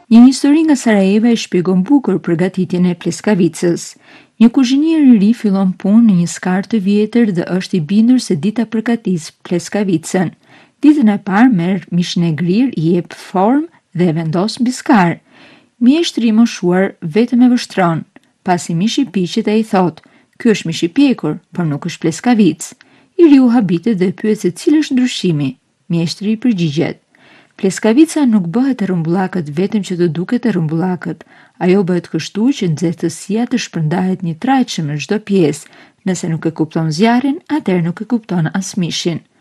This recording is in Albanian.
Një histori nga Sarajeva e shpjegon bukur përgatitjen e pleskavicës. Një kuzhinier i ri fillon punë në një skar të vjetër dhe është i bindur se dita përgatis pleskavicën. Ditën e parë merr mishin e grirë, i jep formë dhe e vendos mbi skar. Mjeshtri i moshuar vetëm e vështron. Pasi mishi piqet e i thot: "Ky është mish i pjekur, por nuk është pleskavicë." I riu habitet dhe pyet se cili është ndryshimi. Mjeshtri i përgjigjet: "Pleskavica nuk bëhet e rrumbullakët vetëm që të duket e rrumbullakët. Ajo bëhet kështu që nxehtësia të shpërndahet një trajtshëm në çdo pjesë. Nëse nuk e kupton zjarrin, atëherë nuk e kupton as mishin."